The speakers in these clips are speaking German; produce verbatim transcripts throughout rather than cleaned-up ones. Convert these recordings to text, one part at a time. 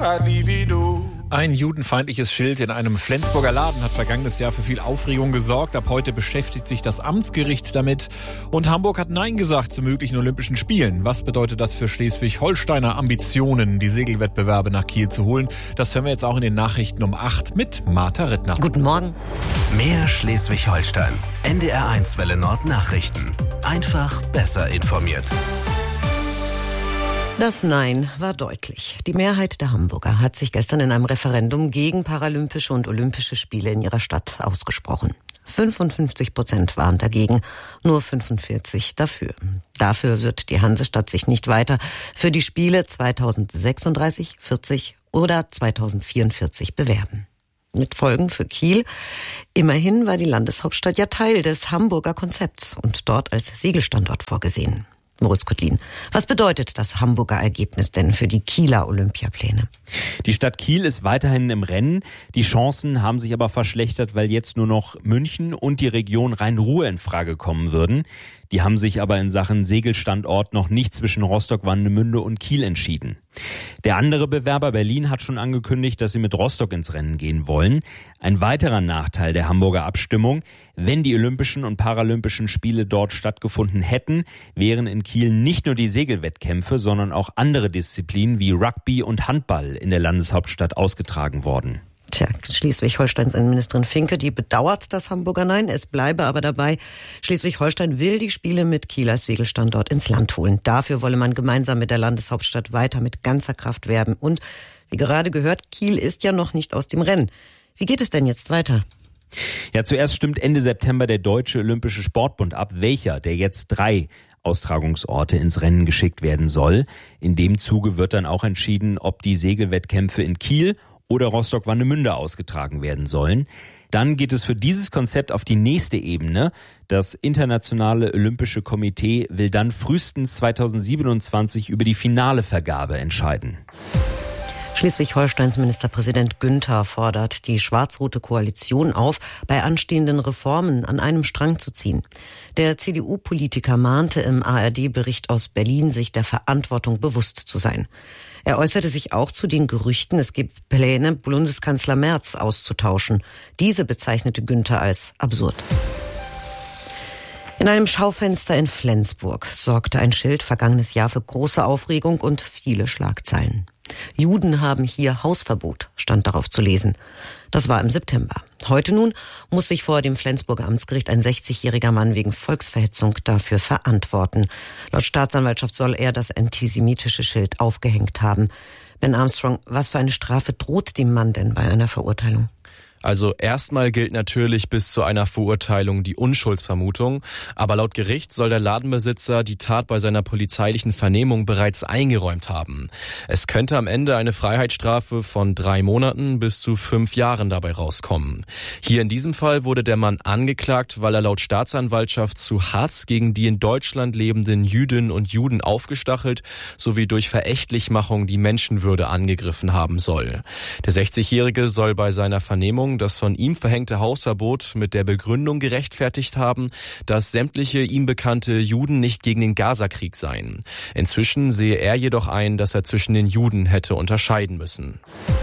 I'd leave it all. Ein judenfeindliches Schild in einem Flensburger Laden hat vergangenes Jahr für viel Aufregung gesorgt. Ab heute beschäftigt sich das Amtsgericht damit. Und Hamburg hat Nein gesagt zu möglichen Olympischen Spielen. Was bedeutet das für Schleswig-Holsteiner Ambitionen, die Segelwettbewerbe nach Kiel zu holen? Das hören wir jetzt auch in den Nachrichten um acht mit Martha Rittner. Guten Morgen. Mehr Schleswig-Holstein. N D R eins Welle Nord Nachrichten. Einfach besser informiert. Das Nein war deutlich. Die Mehrheit der Hamburger hat sich gestern in einem Referendum gegen Paralympische und Olympische Spiele in ihrer Stadt ausgesprochen. fünfundfünfzig Prozent waren dagegen, nur fünfundvierzig dafür. Dafür wird die Hansestadt sich nicht weiter für die Spiele zweitausendsechsunddreißig, vierzig oder zweitausendvierundvierzig bewerben. Mit Folgen für Kiel. Immerhin war die Landeshauptstadt ja Teil des Hamburger Konzepts und dort als Segelstandort vorgesehen. Moritz Kotlin, was bedeutet das Hamburger Ergebnis denn für die Kieler Olympiapläne? Die Stadt Kiel ist weiterhin im Rennen. Die Chancen haben sich aber verschlechtert, weil jetzt nur noch München und die Region Rhein-Ruhr in Frage kommen würden. Die haben sich aber in Sachen Segelstandort noch nicht zwischen Rostock-Warnemünde und Kiel entschieden. Der andere Bewerber Berlin hat schon angekündigt, dass sie mit Rostock ins Rennen gehen wollen. Ein weiterer Nachteil der Hamburger Abstimmung: Wenn die Olympischen und Paralympischen Spiele dort stattgefunden hätten, wären in Kiel nicht nur die Segelwettkämpfe, sondern auch andere Disziplinen wie Rugby und Handball in der Landeshauptstadt ausgetragen worden. Tja, Schleswig-Holsteins Innenministerin Finke, die bedauert das Hamburger Nein. Es bleibe aber dabei, Schleswig-Holstein will die Spiele mit Kiel als Segelstandort ins Land holen. Dafür wolle man gemeinsam mit der Landeshauptstadt weiter mit ganzer Kraft werben. Und wie gerade gehört, Kiel ist ja noch nicht aus dem Rennen. Wie geht es denn jetzt weiter? Ja, zuerst stimmt Ende September der Deutsche Olympische Sportbund ab, welcher der jetzt drei Austragungsorte ins Rennen geschickt werden soll. In dem Zuge wird dann auch entschieden, ob die Segelwettkämpfe in Kiel oder Rostock-Warnemünde ausgetragen werden sollen. Dann geht es für dieses Konzept auf die nächste Ebene. Das Internationale Olympische Komitee will dann frühestens zweitausendsiebenundzwanzig über die finale Vergabe entscheiden. Schleswig-Holsteins Ministerpräsident Günther fordert die schwarz-rote Koalition auf, bei anstehenden Reformen an einem Strang zu ziehen. Der C D U-Politiker mahnte im A R D-Bericht aus Berlin, sich der Verantwortung bewusst zu sein. Er äußerte sich auch zu den Gerüchten, es gibt Pläne, Bundeskanzler Merz auszutauschen. Diese bezeichnete Günther als absurd. In einem Schaufenster in Flensburg sorgte ein Schild vergangenes Jahr für große Aufregung und viele Schlagzeilen. Juden haben hier Hausverbot, stand darauf zu lesen. Das war im September. Heute nun muss sich vor dem Flensburger Amtsgericht ein sechzigjähriger Mann wegen Volksverhetzung dafür verantworten. Laut Staatsanwaltschaft soll er das antisemitische Schild aufgehängt haben. Ben Armstrong, was für eine Strafe droht dem Mann denn bei einer Verurteilung? Also erstmal gilt natürlich bis zu einer Verurteilung die Unschuldsvermutung, aber laut Gericht soll der Ladenbesitzer die Tat bei seiner polizeilichen Vernehmung bereits eingeräumt haben. Es könnte am Ende eine Freiheitsstrafe von drei Monaten bis zu fünf Jahren dabei rauskommen. Hier in diesem Fall wurde der Mann angeklagt, weil er laut Staatsanwaltschaft zu Hass gegen die in Deutschland lebenden Jüdinnen und Juden aufgestachelt sowie durch Verächtlichmachung die Menschenwürde angegriffen haben soll. Der sechzigjährige soll bei seiner Vernehmung das von ihm verhängte Hausverbot mit der Begründung gerechtfertigt haben, dass sämtliche ihm bekannte Juden nicht gegen den Gazakrieg seien. Inzwischen sehe er jedoch ein, dass er zwischen den Juden hätte unterscheiden müssen.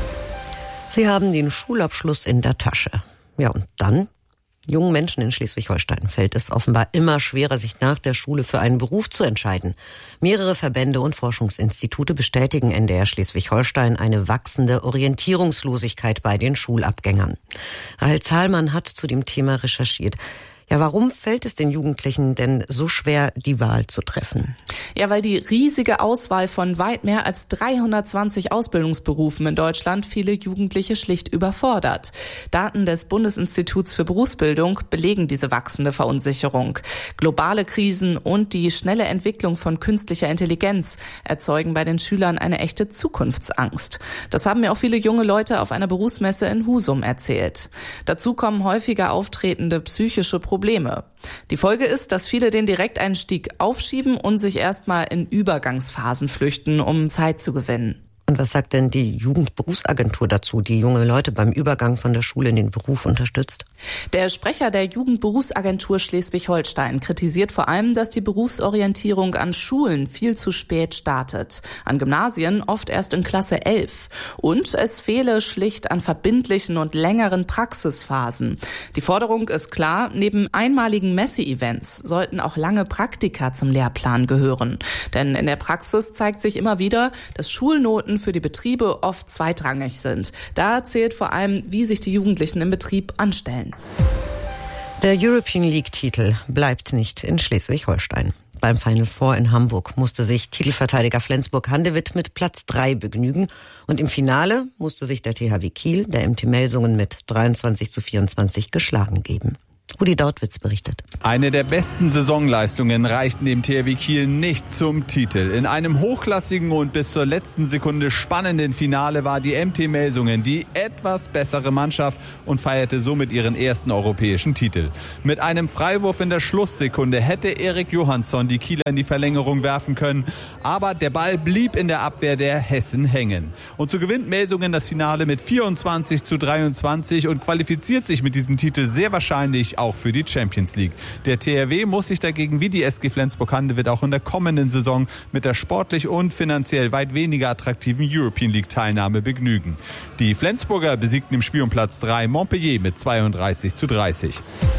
Sie haben den Schulabschluss in der Tasche. Ja, und dann? Jungen Menschen in Schleswig-Holstein fällt es offenbar immer schwerer, sich nach der Schule für einen Beruf zu entscheiden. Mehrere Verbände und Forschungsinstitute bestätigen N D R Schleswig-Holstein eine wachsende Orientierungslosigkeit bei den Schulabgängern. Rahel Zahlmann hat zu dem Thema recherchiert. Ja, warum fällt es den Jugendlichen denn so schwer, die Wahl zu treffen? Ja, weil die riesige Auswahl von weit mehr als dreihundertzwanzig Ausbildungsberufen in Deutschland viele Jugendliche schlicht überfordert. Daten des Bundesinstituts für Berufsbildung belegen diese wachsende Verunsicherung. Globale Krisen und die schnelle Entwicklung von künstlicher Intelligenz erzeugen bei den Schülern eine echte Zukunftsangst. Das haben mir auch viele junge Leute auf einer Berufsmesse in Husum erzählt. Dazu kommen häufiger auftretende psychische Probleme. Probleme. Die Folge ist, dass viele den Direkteinstieg aufschieben und sich erstmal in Übergangsphasen flüchten, um Zeit zu gewinnen. Und was sagt denn die Jugendberufsagentur dazu, die junge Leute beim Übergang von der Schule in den Beruf unterstützt? Der Sprecher der Jugendberufsagentur Schleswig-Holstein kritisiert vor allem, dass die Berufsorientierung an Schulen viel zu spät startet. An Gymnasien oft erst in Klasse elf. Und es fehle schlicht an verbindlichen und längeren Praxisphasen. Die Forderung ist klar, neben einmaligen Messe-Events sollten auch lange Praktika zum Lehrplan gehören. Denn in der Praxis zeigt sich immer wieder, dass Schulnoten für die Betriebe oft zweitrangig sind. Da zählt vor allem, wie sich die Jugendlichen im Betrieb anstellen. Der European League-Titel bleibt nicht in Schleswig-Holstein. Beim Final Four in Hamburg musste sich Titelverteidiger Flensburg-Handewitt mit Platz drei begnügen. Und im Finale musste sich der T H W Kiel, der M T Melsungen, mit dreiundzwanzig zu vierundzwanzig geschlagen geben. Rudi Dautwitz berichtet. Eine der besten Saisonleistungen reichten dem T H W Kiel nicht zum Titel. In einem hochklassigen und bis zur letzten Sekunde spannenden Finale war die M T Melsungen die etwas bessere Mannschaft und feierte somit ihren ersten europäischen Titel. Mit einem Freiwurf in der Schlusssekunde hätte Erik Johansson die Kieler in die Verlängerung werfen können, aber der Ball blieb in der Abwehr der Hessen hängen. Und so gewinnt Melsungen das Finale mit vierundzwanzig zu dreiundzwanzig und qualifiziert sich mit diesem Titel sehr wahrscheinlich auch für die Champions League. Der T H W muss sich dagegen wie die S G Flensburg-Handewitt auch in der kommenden Saison mit der sportlich und finanziell weit weniger attraktiven European League-Teilnahme begnügen. Die Flensburger besiegten im Spiel um Platz drei Montpellier mit zweiunddreißig zu dreißig.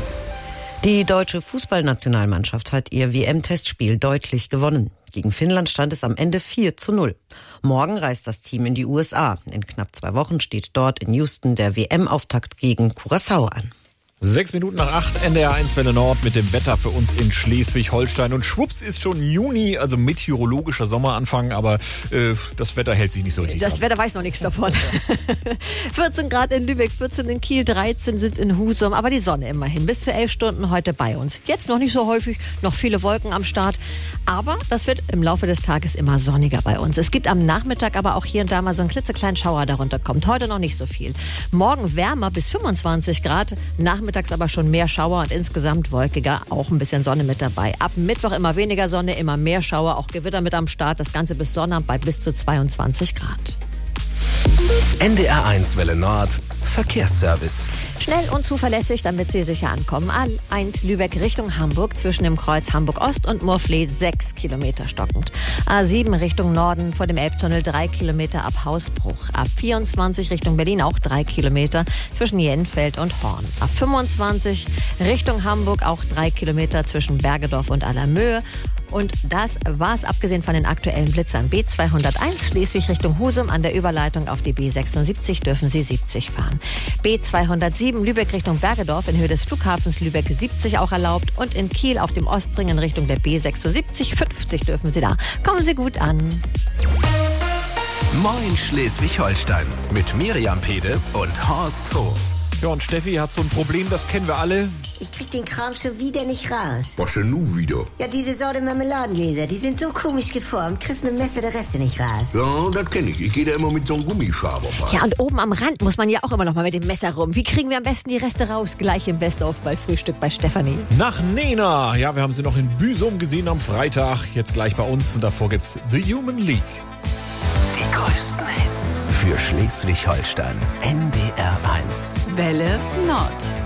Die deutsche Fußballnationalmannschaft hat ihr W M-Testspiel deutlich gewonnen. Gegen Finnland stand es am Ende vier zu null. Morgen reist das Team in die U S A. In knapp zwei Wochen steht dort in Houston der W M-Auftakt gegen Curaçao an. Sechs Minuten nach acht, N D R eins Welle Nord mit dem Wetter für uns in Schleswig-Holstein. Und schwupps ist schon Juni, also meteorologischer Sommeranfang, aber äh, das Wetter hält sich nicht so richtig. Das auf. Wetter weiß noch nichts davon. vierzehn Grad in Lübeck, vierzehn in Kiel, dreizehn sind in Husum, aber die Sonne immerhin. Bis zu elf Stunden heute bei uns. Jetzt noch nicht so häufig, noch viele Wolken am Start. Aber das wird im Laufe des Tages immer sonniger bei uns. Es gibt am Nachmittag aber auch hier und da mal so einen klitzekleinen Schauer, der runterkommt. Heute noch nicht so viel. Morgen wärmer bis fünfundzwanzig Grad, nachmittags aber schon mehr Schauer und insgesamt wolkiger, auch ein bisschen Sonne mit dabei. Ab Mittwoch immer weniger Sonne, immer mehr Schauer, auch Gewitter mit am Start. Das Ganze bis Sonnabend bei bis zu zweiundzwanzig Grad. N D R eins Welle Nord Verkehrsservice. Schnell und zuverlässig, damit Sie sicher ankommen. A eins Lübeck Richtung Hamburg, zwischen dem Kreuz Hamburg-Ost und Murfleet sechs Kilometer stockend. A sieben Richtung Norden vor dem Elbtunnel drei Kilometer ab Hausbruch. A vierundzwanzig Richtung Berlin auch drei Kilometer zwischen Jenfeld und Horn. A fünfundzwanzig Richtung Hamburg auch drei Kilometer zwischen Bergedorf und Allermöhe. Und das war's, abgesehen von den aktuellen Blitzern. B zweihunderteins Schleswig Richtung Husum an der Überleitung auf die B sechsundsiebzig dürfen Sie siebzig fahren. B zweihundertsieben Lübeck Richtung Bergedorf in Höhe des Flughafens Lübeck siebzig auch erlaubt. Und in Kiel auf dem Ostring in Richtung der B sechsundsiebzig fünfzig dürfen Sie da. Kommen Sie gut an. Moin Schleswig-Holstein mit Miriam Pede und Horst Hof. Ja, und Steffi hat so ein Problem, das kennen wir alle. Ich krieg den Kram schon wieder nicht raus. Was denn nun wieder? Ja, diese Sorte Marmeladengläser, die sind so komisch geformt, kriegst mit dem Messer der Reste nicht raus. Ja, das kenne ich. Ich gehe da immer mit so einem Gummischaber bei. Ja, und oben am Rand muss man ja auch immer noch mal mit dem Messer rum. Wie kriegen wir am besten die Reste raus? Gleich im Best-of bei Frühstück bei Stefanie. Nach Nena. Ja, wir haben sie noch in Büsum gesehen am Freitag. Jetzt gleich bei uns. Und davor gibt's The Human League. Die größten Hits für Schleswig-Holstein. N D R eins Welle Nord.